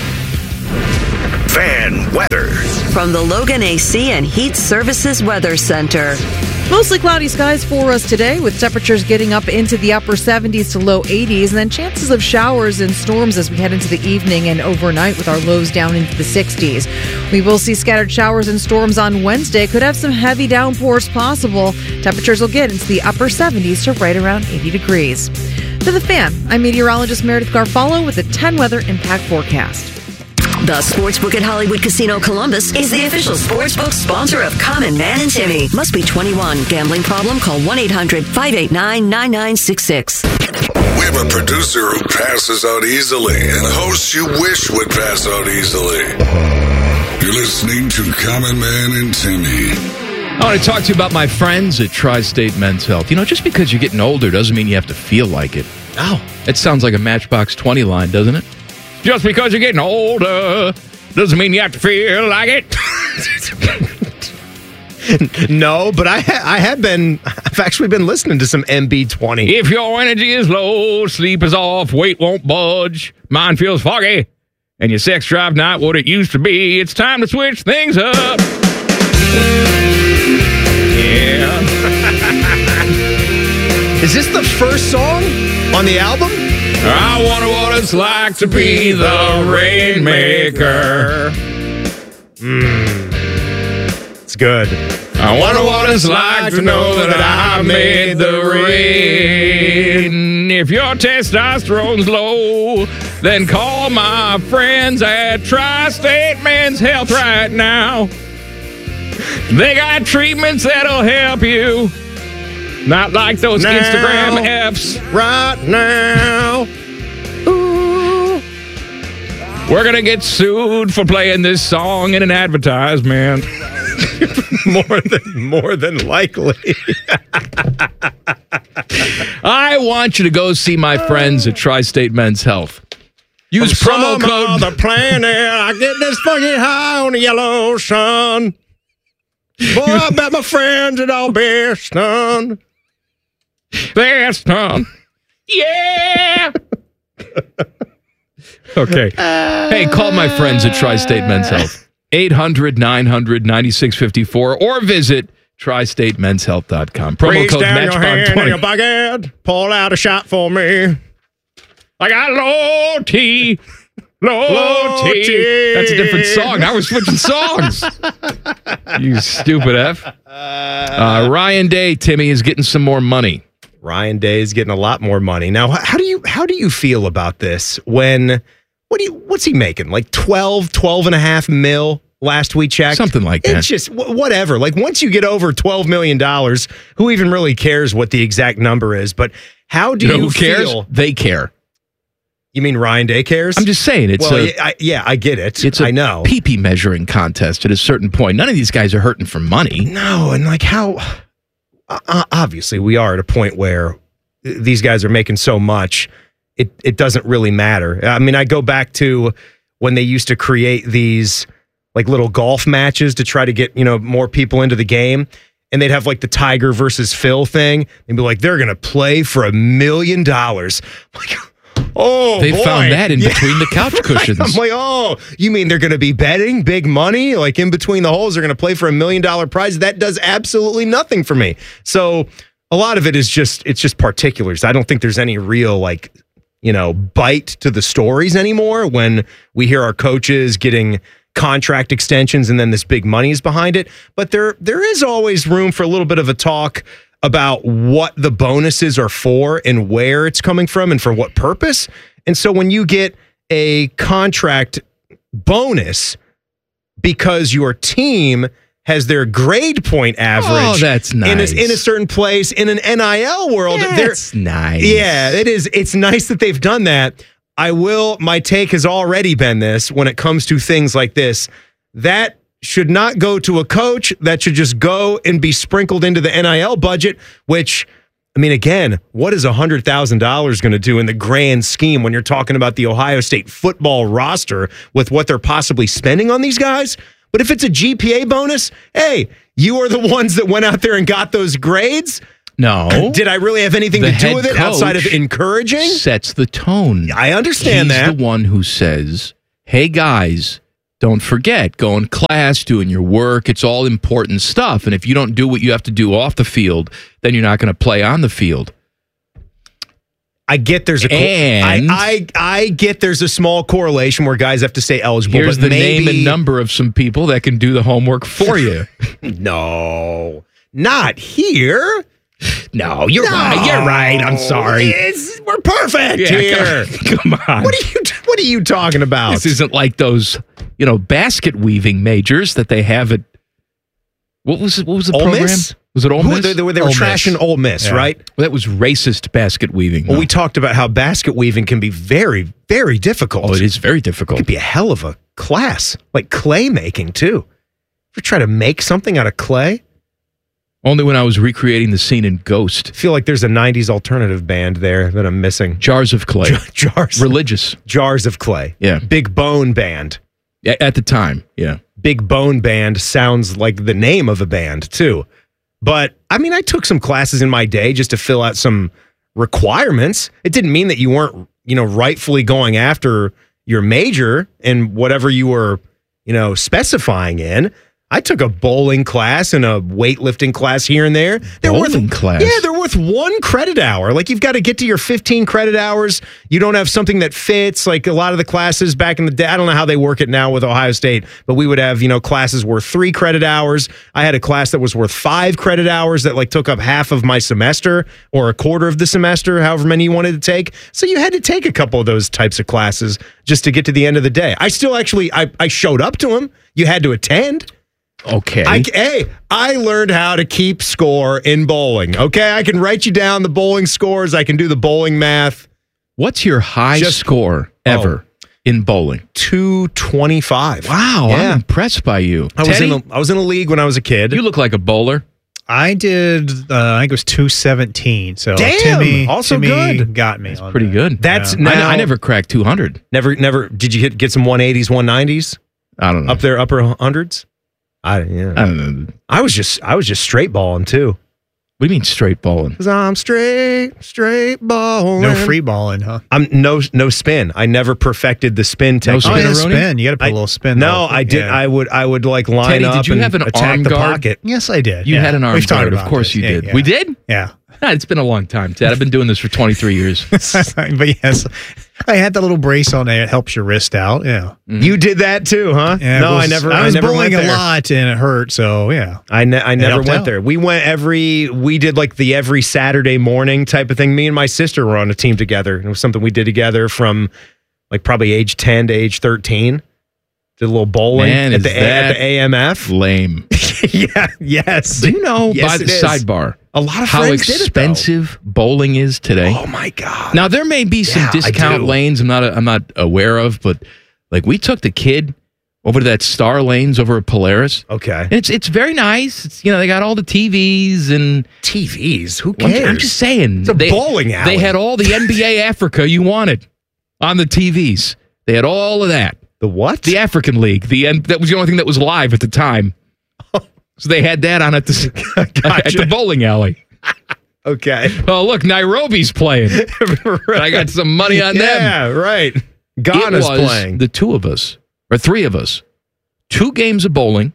Fan weather. From the Logan AC and Heat Services Weather Center. Mostly cloudy skies for us today, with temperatures getting up into the upper 70s to low 80s, and then chances of showers and storms as we head into the evening and overnight with our lows down into the 60s. We will see scattered showers and storms on Wednesday. Could have some heavy downpours possible. Temperatures will get into the upper 70s to right around 80 degrees. To The Fan, I'm meteorologist Meredith Garfalo with the 10 weather impact forecast. The Sportsbook at Hollywood Casino Columbus is the official sportsbook sponsor of Common Man and Timmy. Must be 21. Gambling problem? Call 1-800-589-9966. We have a producer who passes out easily and hosts you wish would pass out easily. You're listening to Common Man and Timmy. I want to talk to you about my friends at Tri-State Men's Health. You know, just because you're getting older doesn't mean you have to feel like it. Oh. It sounds like a Matchbox 20 line, doesn't it? Just because you're getting older doesn't mean you have to feel like it. No, but I've actually been listening to some MB20. If your energy is low, sleep is off, weight won't budge, mind feels foggy, and your sex drive not what it used to be, it's time to switch things up. Yeah. Is this the first song on the album? I wonder what it's like to be the rainmaker. It's good. I wonder what it's like to know that I made the rain. If your testosterone's low, then call my friends at Tri-State Men's Health right now. They got treatments that'll help you. Not like those now, Instagram F's. Right now. Ooh. We're going to get sued for playing this song in an advertisement. More than likely. I want you to go see my friends at Tri-State Men's Health. Use promo code. The planet, I get this fucking high on the yellow sun. Boy, I bet my friends it all best done. Best done. Yeah. Okay. Hey, call my friends at Tri-State Men's Health. 800-900-9654 or visit tristatemenshealth.com. Promo code MatchBox20. Baguette, pull out a shot for me. I got low T. Low T. That's a different song. Now we're switching songs. You stupid F. Ryan Day, Timmy, is getting some more money. Ryan Day is getting a lot more money. Now, how do you feel about this? What's he making? Like 12 and a half mil last we checked? Something like that. It's just whatever. Like once you get over $12 million, who even really cares what the exact number is? But how do you who cares? feel? They care. You mean Ryan Day cares? I'm just saying. It's I get it. I know. Pee-pee measuring contest at a certain point. None of these guys are hurting for money. No, and like how... obviously, we are at a point where these guys are making so much, it doesn't really matter. I mean, I go back to when they used to create these like little golf matches to try to get, more people into the game. And they'd have like the Tiger versus Phil thing. They'd be like, they're going to play for $1 million. Like, oh, they boy. found that in between the couch cushions. I'm like, oh, you mean they're going to be betting big money? Like in between the holes, they're going to play for $1 million prize? That does absolutely nothing for me. So a lot of it is it's just particulars. I don't think there's any real bite to the stories anymore when we hear our coaches getting contract extensions and then this big money is behind it. But there is always room for a little bit of a talk about what the bonuses are for and where it's coming from and for what purpose. And so when you get a contract bonus because your team has their grade point average that's nice. in a certain place in an NIL world. That's nice. Yeah, it is. It's nice that they've done that. my take has already been this when it comes to things like this. That should not go to a coach. That should just go and be sprinkled into the NIL budget, which, I mean, again, what is $100,000 going to do in the grand scheme when you're talking about the Ohio State football roster with what they're possibly spending on these guys? But if it's a GPA bonus, hey, you are the ones that went out there and got those grades. No. Did I really have anything to do with it outside of encouraging? Sets the tone. I understand that. He's the one who says, hey, guys, don't forget, go in class, doing your work. It's all important stuff. And if you don't do what you have to do off the field, then you're not going to play on the field. I get there's I get there's a small correlation where guys have to stay eligible. Here's but the name and number of some people that can do the homework for you. No, not here. No, you're right. You're right. I'm sorry. We're perfect here. Come on. What are you talking about? This isn't like those, basket weaving majors that they have at. What was the Ole program? Miss? Was it Ole Miss? They were trashing Ole Miss, right? Well, that was racist basket weaving. Well, we talked about how basket weaving can be very, very difficult. Oh, it is very difficult. It could be a hell of a class, like clay making too. If you try to make something out of clay. Only when I was recreating the scene in Ghost. I feel like there's a 90s alternative band there that I'm missing. Jars of Clay. Jars. Religious. Jars of Clay. Yeah. Big Bone Band. Yeah, at the time, yeah. Big Bone Band sounds like the name of a band, too. But, I mean, I took some classes in my day just to fill out some requirements. It didn't mean that you weren't, rightfully going after your major and whatever you were, specifying in. I took a bowling class and a weightlifting class here and there. Bowling class? Yeah, they're worth 1 credit hour. Like, you've got to get to your 15 credit hours. You don't have something that fits. Like, a lot of the classes back in the day, I don't know how they work it now with Ohio State, but we would have, classes worth 3 credit hours. I had a class that was worth 5 credit hours that, took up half of my semester or a quarter of the semester, however many you wanted to take. So you had to take a couple of those types of classes just to get to the end of the day. I still actually, I showed up to them. You had to attend. Okay. I learned how to keep score in bowling. Okay, I can write you down the bowling scores. I can do the bowling math. What's your high score ever in bowling? 225. Wow, yeah. I'm impressed by you. I was in a league when I was a kid. You look like a bowler. I did. I think it was 217. So damn, Timmy good. Got me. That's pretty good. That's now. I never cracked 200. Never. Did you get some 180s, 190s? I don't know. Up there, upper hundreds. I don't know. I was just straight balling too. What do you mean straight balling? Because I'm straight balling. No free balling, huh? I'm no spin. I never perfected the spin technique. No spin. You got to put a little spin. No, I did. Yeah. I would line Teddy, up. Did you and have an attack arm the guard? Pocket. Yes, I did. You had an arm guard. Of course you did. Yeah. We did? Yeah. It's been a long time, Ted. I've been doing this for 23 years. But yes, I had the little brace on there. It helps your wrist out. Yeah. Mm-hmm. You did that too, huh? Yeah, no, I never. I was never bowling went there. a lot and it hurt. So yeah, I never went there. We did like the every Saturday morning type of thing. Me and my sister were on a team together. It was something we did together from like probably age 10 to age 13. Did a little bowling at the AMF. Lame. Yeah. Yes. Do you know, by the sidebar, a lot of how friends expensive bowling is today? Oh my God. Now there may be some discount lanes I'm not aware of, but like we took the kid over to that Star Lanes over at Polaris. Okay. And it's very nice. It's, they got all the TVs and TVs. Who cares? I'm just saying. It's a bowling alley. They had all the NBA Africa you wanted on the TVs. They had all of that. The what? The African League. That was the only thing that was live at the time. So they had that on at the bowling alley. Okay. Oh, look, Nairobi's playing. Right. I got some money on them. Yeah, right. Ghana's playing. The 2 of us, or 3 of us, 2 games of bowling,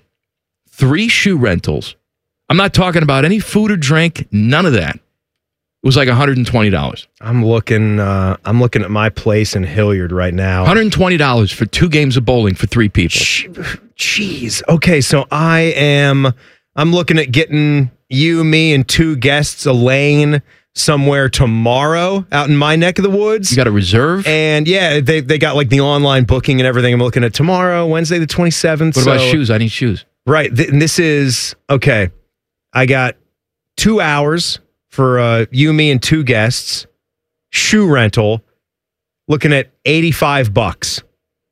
3 shoe rentals. I'm not talking about any food or drink, none of that. It was like $120. I'm looking at my place in Hilliard right now. $120 for 2 games of bowling for 3 people. Jeez. Okay, so I'm looking at getting you, me, and 2 guests a lane somewhere tomorrow out in my neck of the woods. You got a reserve? And yeah, they got like the online booking and everything. I'm looking at tomorrow, Wednesday the 27th. What about shoes? I need shoes. Right. And this is, okay, I got 2 hours for you, me, and 2 guests, shoe rental, looking at $85.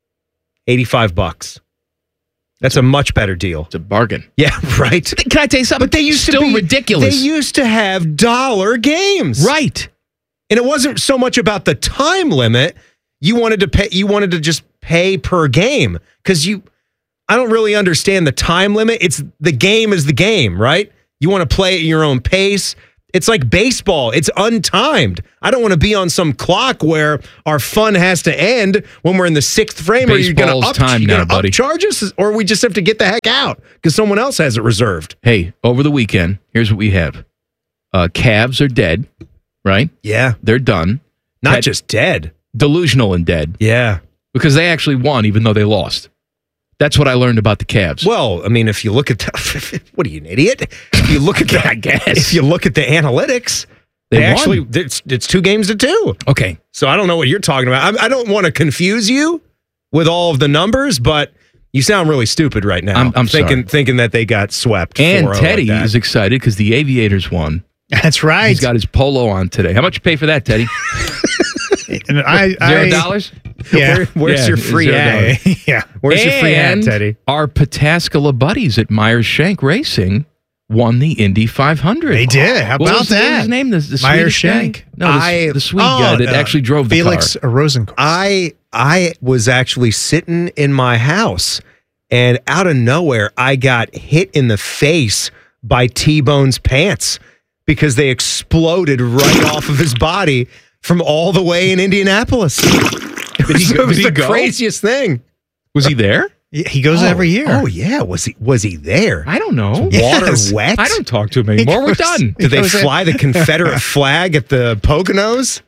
$85. That's a much better deal. It's a bargain. Yeah, right. Can I tell you something? But they used Still to be ridiculous. They used to have dollar games. Right. And it wasn't so much about the time limit. You wanted to just pay per game because I don't really understand the time limit. It's the game is the game, right? You want to play at your own pace. It's like baseball. It's untimed. I don't want to be on some clock where our fun has to end when we're in the sixth frame. Are you going to up charges, or we just have to get the heck out because someone else has it reserved? Hey, over the weekend, here's what we have. Cavs are dead, right? Yeah. They're done. Not just dead. Delusional and dead. Yeah. Because they actually won even though they lost. That's what I learned about the Cavs. Well, I mean, if you look at what are you, an idiot? If you look at I guess. If you look at the analytics, they actually it's 2 games to 2. Okay. So I don't know what you're talking about. I don't want to confuse you with all of the numbers, but you sound really stupid right now. I'm thinking that they got swept. And 4-0 Teddy like that. is excited because the Aviators won. That's right. He's got his polo on today. How much you pay for that, Teddy? $0? Yeah. Where's your free ad? Yeah. Where's your free ad, Teddy? Our Pataskala buddies at Myers Shank Racing won the Indy 500. They did. How What about was that? his name? The Myers Swedish guy? Shank. No, the Swede guy that actually drove the Felix car. Rosenquist. I was actually sitting in my house, and out of nowhere, I got hit in the face by T-Bone's pants because they exploded right off of his body from all the way in Indianapolis. It was the craziest thing. Was he there? He goes every year. Oh yeah, was he there? I don't know. Water wet? I don't talk to him anymore. We're done. Did they fly the Confederate flag at the Poconos?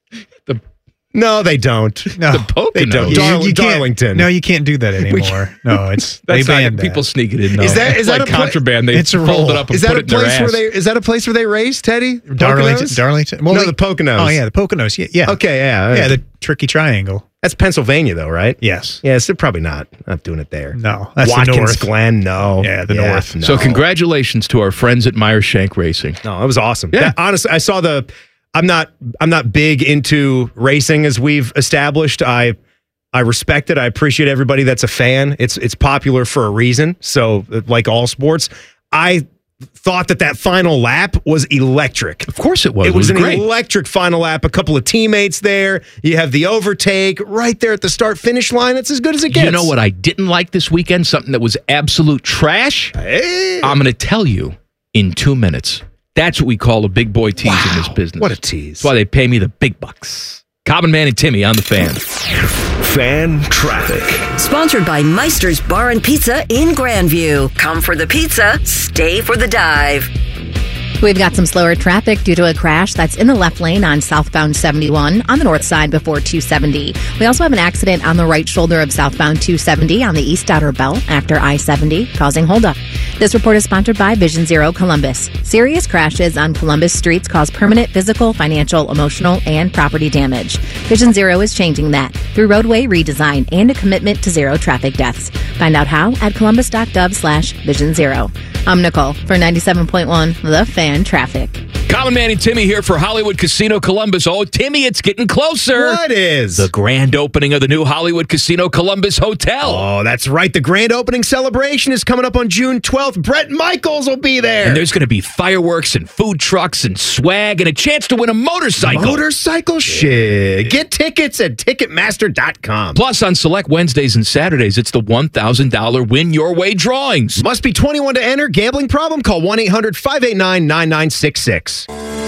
No, they don't. No, the Poconos. They don't. You can't- Darlington. No, you can't do that anymore. No, it's they That's not, banned that. people sneak it in. Though. Is that like a pla- contraband? They It's a fold rule. it up and Is that put a it in their place where ass. is that a place where they race, Teddy? Darlington. Poconos? Darlington. No, the Poconos. Oh yeah, the Poconos. Yeah. Okay, yeah. Yeah, the tricky triangle. That's Pennsylvania, though, right? Yes. Yes, they're probably not doing it there. No, that's the Watkins north. Glen, no. Yeah, the north. no. So congratulations to our friends at Myers Shank Racing. No, it was awesome. Yeah. Honestly, I saw I'm not big into racing as we've established. I respect it. I appreciate everybody that's a fan. It's popular for a reason. So like all sports, I thought that final lap was electric. Of course it was. It was an great. electric final lap. A couple of teammates there. You have the overtake right there at the start-finish line. It's as good as it gets. You know what I didn't like this weekend? Something that was absolute trash? Hey. I'm going to tell you in 2 minutes. That's what we call a big boy tease in this business. What a tease. That's why they pay me the big bucks. Common Man and Timmy on the Fan. Fan traffic. Sponsored by Meister's Bar and Pizza in Grandview. Come for the pizza, stay for the dive. We've got some slower traffic due to a crash that's in the left lane on southbound 71 on the north side before 270. We also have an accident on the right shoulder of southbound 270 on the east outer belt after I-70, causing holdup. This report is sponsored by Vision Zero Columbus. Serious crashes on Columbus streets cause permanent physical, financial, emotional, and property damage. Vision Zero is changing that through roadway redesign and a commitment to zero traffic deaths. Find out how at columbus.gov/Vision Zero. I'm Nicole for 97.1 The Fan Traffic. Common Man and Timmy here for Hollywood Casino Columbus. Oh, Timmy, it's getting closer. What is? The grand opening of the new Hollywood Casino Columbus Hotel. Oh, that's right. The grand opening celebration is coming up on June 12th. Brett Michaels will be there. And there's going to be fireworks and food trucks and swag and a chance to win a motorcycle. Motorcycle shit. Get tickets at Ticketmaster.com. Plus, on select Wednesdays and Saturdays, it's the $1,000 Win Your Way drawings. Must be 21 to enter. Gambling problem? Call 1-800-589-9966.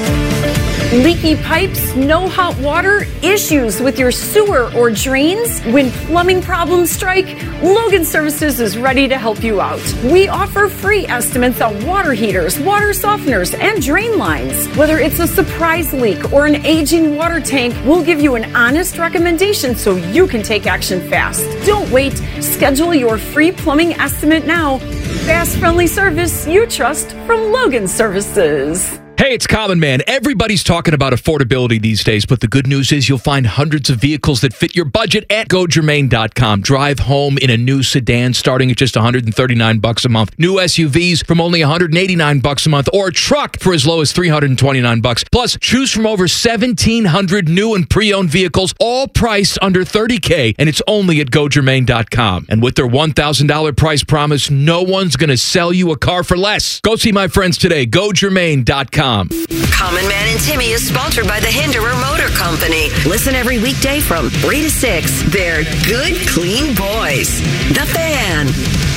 Leaky pipes, no hot water, issues with your sewer or drains? When plumbing problems strike, Logan Services is ready to help you out. We offer free estimates on water heaters, water softeners, and drain lines. Whether it's a surprise leak or an aging water tank, we'll give you an honest recommendation so you can take action fast. Don't wait. Schedule your free plumbing estimate now. Fast, friendly service you trust from Logan Services. Hey, it's Common Man. Everybody's talking about affordability these days, but the good news is you'll find hundreds of vehicles that fit your budget at GoGermain.com. Drive home in a new sedan starting at just $139 a month. New SUVs from only $189 a month, or a truck for as low as $329. Plus, choose from over 1,700 new and pre-owned vehicles, all priced under $30K, and it's only at GoGermain.com. And with their $1,000 price promise, no one's going to sell you a car for less. Go see my friends today. GoGermain.com. Common Man and Timmy is sponsored by the Hinderer Motor Company. Listen every weekday from 3 to 6. They're good, clean boys. The Fan.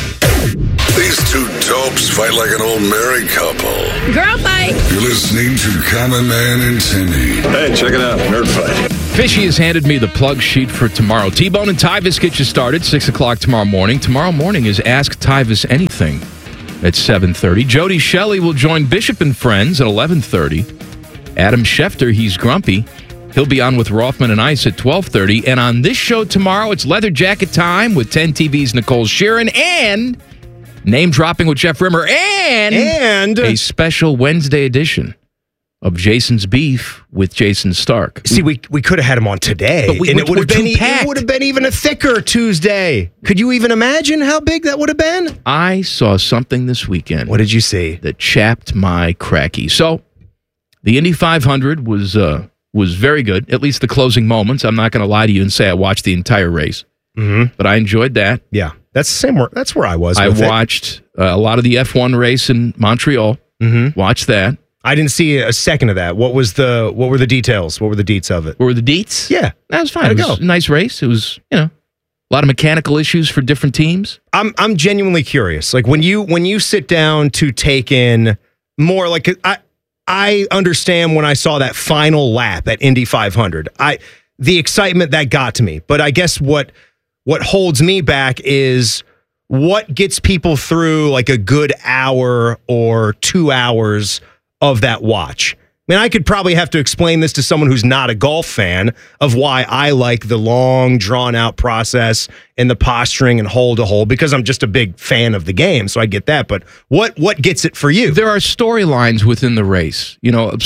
These two dopes fight like an old married couple. Girl fight. You're listening to Common Man and Timmy. Hey, check it out. Nerd fight. Fishy has handed me the plug sheet for tomorrow. T-Bone and Tyvis get you started 6 o'clock tomorrow morning. Tomorrow morning is Ask Tyvis Anything at 7:30. Jody Shelley will join Bishop and Friends at 11:30. Adam Schefter, he's grumpy. He'll be on with Rothman and Ice at 12:30. And on this show tomorrow, it's Leather Jacket Time with 10 TV's Nicole Sheeran and Name Dropping with Jeff Rimmer and a special Wednesday edition of Jason's Beef with Jason Stark. See, we could have had him on today, But and it would have been even a thicker Tuesday. Could you even imagine how big that would have been? I saw something this weekend. What did you see? That chapped my cracky. So, the Indy 500 was very good, at least the closing moments. I'm not going to lie to you and say I watched the entire race, but I enjoyed that. Yeah, that's the same. That's where I was. I with watched a lot of the F1 race in Montreal. Watched that. I didn't see a second of that. What were the details? What were the deets of it? What were the deets? Yeah, that was fine. It was a nice race. It was, a lot of mechanical issues for different teams. I'm genuinely curious. Like when you sit down to take in more, like I understand when I saw that final lap at Indy 500. The excitement that got to me. But I guess what holds me back is what gets people through like a good hour or 2 hours of that watch. I mean, I could probably have to explain this to someone who's not a golf fan of why I like the long, drawn-out process and the posturing and hole-to-hole, because I'm just a big fan of the game, so I get that. But what gets it for you? There are storylines within the race.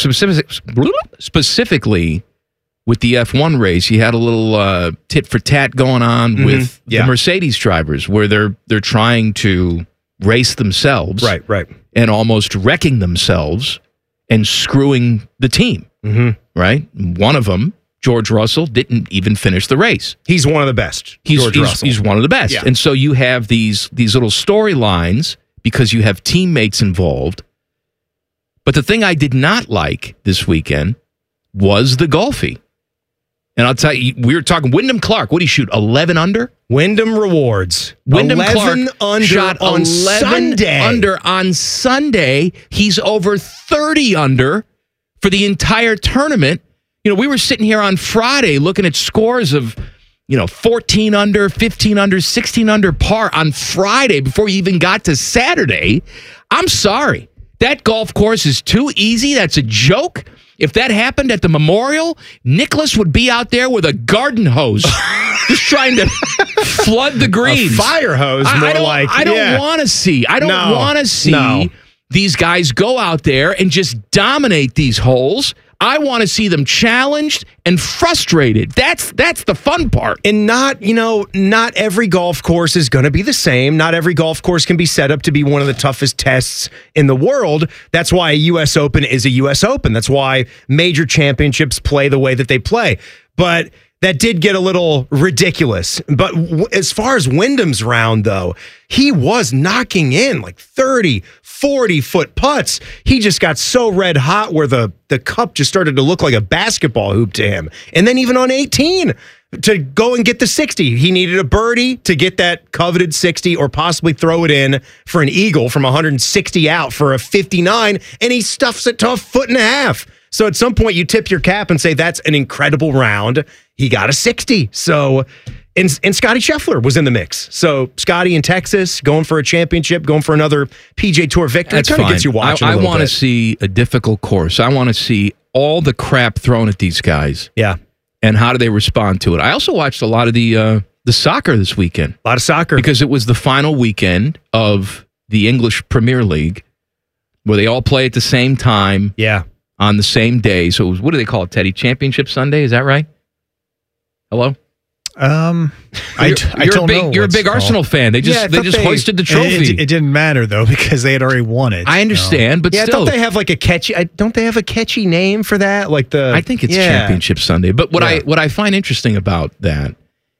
Specifically with the F1 race, you had a little tit-for-tat going on with the Mercedes drivers, where they're trying to race themselves. Right. And almost wrecking themselves and screwing the team, right? One of them, George Russell, didn't even finish the race. He's one of the best. He's one of the best. Yeah. And so you have these little storylines because you have teammates involved. But the thing I did not like this weekend was the golfing. And I'll tell you, we were talking Wyndham Clark. What did he shoot? 11 under? Wyndham Rewards. Wyndham 11 Clark under shot on 11 Sunday. under on Sunday. He's over 30 under for the entire tournament. We were sitting here on Friday looking at scores of, 14 under, 15 under, 16 under par on Friday before you even got to Saturday. I'm sorry. That golf course is too easy. That's a joke. If that happened at the Memorial, Nicholas would be out there with a garden hose just trying to flood the greens. A fire hose, I don't want to see. I don't want to see these guys go out there and just dominate these holes. I want to see them challenged and frustrated. That's the fun part. And not every golf course is going to be the same. Not every golf course can be set up to be one of the toughest tests in the world. That's why a U.S. Open is a U.S. Open. That's why major championships play the way that they play. But that did get a little ridiculous. But as far as Wyndham's round, though, he was knocking in like 30, 40-foot putts. He just got so red hot where the cup just started to look like a basketball hoop to him. And then even on 18, to go and get the 60, he needed a birdie to get that coveted 60 or possibly throw it in for an eagle from 160 out for a 59, and he stuffs it to a foot and a half. So at some point, you tip your cap and say, that's an incredible round. He got a 60. So, and Scotty Scheffler was in the mix. So Scotty in Texas, going for a championship, going for another PGA Tour victory. That's it kind of fine. gets you watching I want to see a difficult course. I want to see all the crap thrown at these guys. Yeah. And how do they respond to it? I also watched a lot of the soccer this weekend. A lot of soccer. Because it was the final weekend of the English Premier League. where they all play at the same time. Yeah. On the same day. So it was, what do they call it, Teddy? Championship Sunday? Is that right? Hello? I don't know. You're a big Arsenal fan. They just hoisted the trophy. It didn't matter though because they had already won it. I understand, but yeah, still, don't they have like a catchy? Don't they have a catchy name for that? Like I think it's Championship Sunday. But what I find interesting about that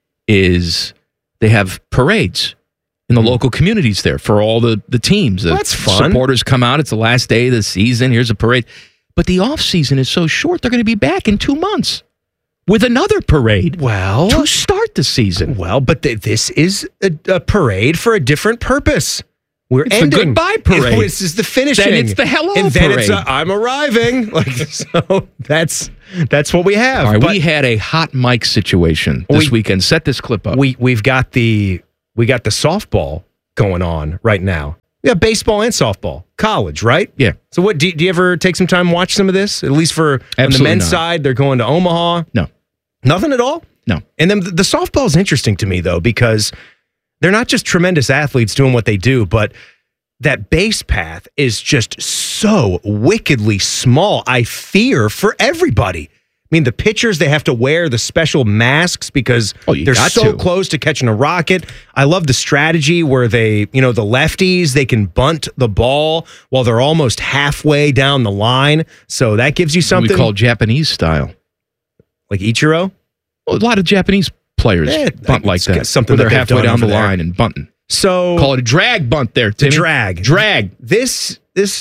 is they have parades in the local communities there for all the teams. That's fun. Supporters come out. It's the last day of the season. Here's a parade. But the off season is so short. They're going to be back in 2 months with another parade. Well, to start the season. Well, but this is a parade for a different purpose. We're It's ending. the goodbye parade. This is the finishing. Then it's the hello and then it's parade. I'm arriving. Like so, that's what we have. All right, But we had a hot mic situation this weekend. Set this clip up. we've got the softball going on right now. Yeah, baseball and softball, college, right? Yeah. So what do you ever take some time and watch some of this? At least for on the Absolutely men's not. side, they're going to Omaha. No. Nothing at all? No. And then the softball is interesting to me, though, because they're not just tremendous athletes doing what they do, but that base path is just so wickedly small. I fear for everybody. I mean, the pitchers, they have to wear the special masks because they're so close to catching a rocket. I love the strategy where they, the lefties, they can bunt the ball while they're almost halfway down the line. So that gives you something. We call Japanese style. Like Ichiro? Well, a lot of Japanese players bunt like that. Something where that they're they've halfway done down the over there. line and bunting. So call it a drag bunt there, Timmy. Drag. This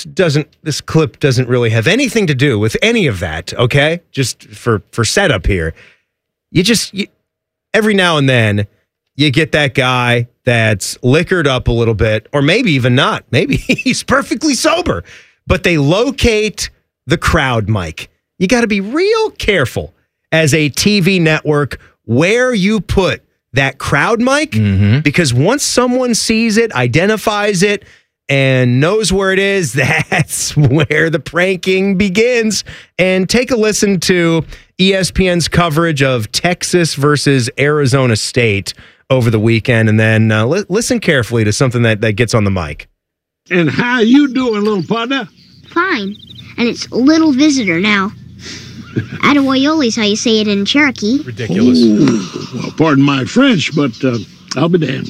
clip doesn't really have anything to do with any of that, okay? Just for setup here. You every now and then you get that guy that's liquored up a little bit, or maybe even not. Maybe he's perfectly sober, but they locate the crowd mic. You got to be real careful as a TV network where you put that crowd mic, because once someone sees it, identifies it, and knows where it is, that's where the pranking begins. And take a listen to ESPN's coverage of Texas versus Arizona State over the weekend, and then listen carefully to something that gets on the mic. And how you doing, little partner? Fine. And it's little visitor now. Attaboyoli's how you say it in Cherokee. Ridiculous. Ooh, well, pardon my French, but I'll be damned.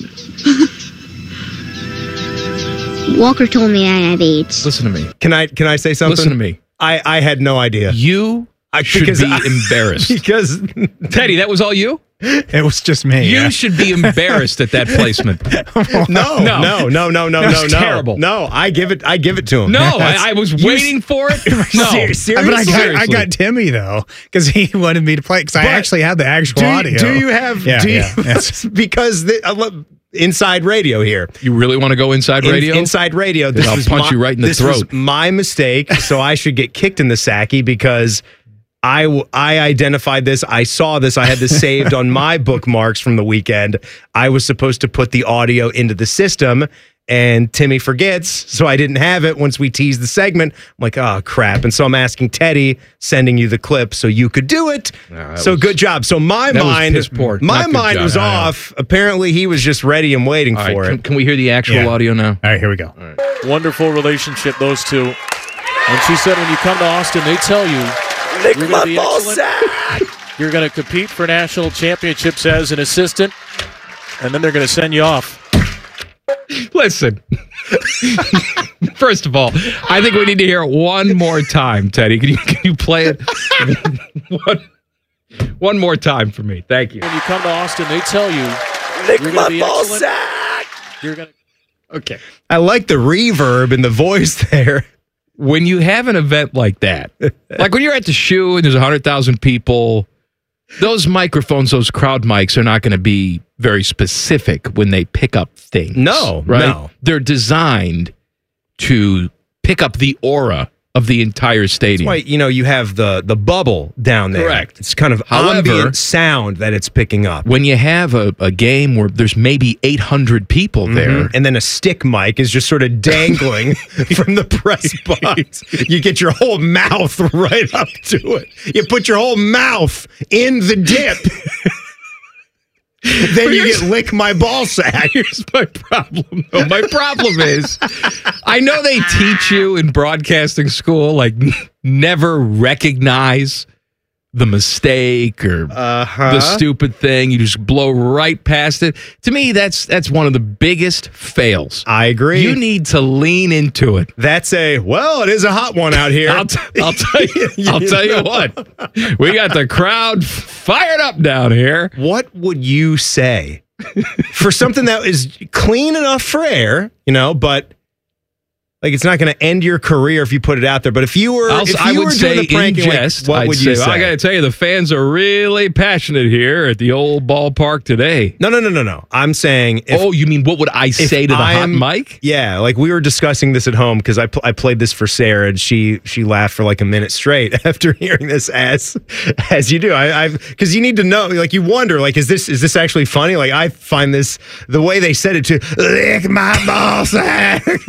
Walker told me I have AIDS. Listen to me. Can I say something? Listen to me. I had no idea. You should be embarrassed. Because Teddy, that was all you? It was just me. You should be embarrassed at that placement. No. Terrible. No, I give it to him. No, I was waiting for it. No, seriously. But I got Timmy though because he wanted me to play because I actually have the actual audio. Do you have? Yes. Because I love inside radio here. You really want to go inside radio? Inside radio. Then I'll punch you right in the throat. This was my mistake, so I should get kicked in the sacky because I identified this. I saw this. I had this saved on my bookmarks from the weekend. I was supposed to put the audio into the system, and Timmy forgets, so I didn't have it once we teased the segment. I'm like, oh, crap. And so I'm asking Teddy, sending you the clip so you could do it. Good job. So my mind was off. Apparently, he was just ready and waiting for it. Can we hear the actual audio now? All right, here we go. All right. Wonderful relationship, those two. And she said when you come to Austin, they tell you, you're going to be excellent. You're going to compete for national championships as an assistant, and then they're going to send you off. Listen, first of all, I think we need to hear it one more time, Teddy. Can you play it one more time for me? Thank you. When you come to Austin, they tell you, you're going to be excellent. You're going to. Okay. I like the reverb in the voice there. When you have an event like that, like when you're at the shoe and there's 100,000 people, those microphones, those crowd mics are not going to be very specific when they pick up things. No, right? no. They're designed to pick up the aura of the entire stadium. That's why, you have the bubble down there. Correct. It's kind of ambient sound that it's picking up. When you have a game where there's maybe 800 people there. And then a stick mic is just sort of dangling from the press box. You get your whole mouth right up to it. You put your whole mouth in the dip. Then you get lick my ball sack. Here's my problem. though. My problem is, I know they teach you in broadcasting school, like, never recognize the mistake or the stupid thing. You just blow right past it. To me, that's one of the biggest fails. I agree. You need to lean into it. That's it is a hot one out here. I'll tell you what. We got the crowd fired up down here. What would you say for something that is clean enough for air, but like it's not going to end your career if you put it out there. But if you were, doing the pranking, what would you say? I got to tell you, the fans are really passionate here at the old ballpark today. No. I'm saying, you mean what would I say to the hot mic? Yeah, like we were discussing this at home because I played this for Sarah and she laughed for like a minute straight after hearing this, as you do. Because you need to know, like you wonder, like is this actually funny? Like I find this, the way they said it, to lick my ball sack.